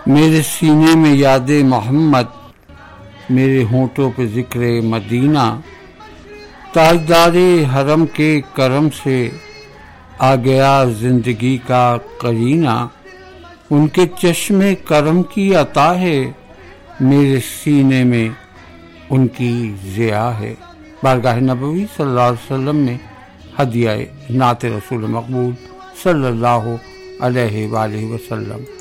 मेरे सीने में याद मोहम्मद, मेरे होंठों पे जिक्र मदीना। ताजदारे हरम के करम से आ गया जिंदगी का करीना। उनके चश्मे करम की अता है, मेरे सीने में उनकी ज़िया है। बारगाह नबवी सल्लल्लाहु अलैहि वसल्लम में हदिया नात रसूल मकबूल सल्लल्लाहु अलैहि वसल्लम।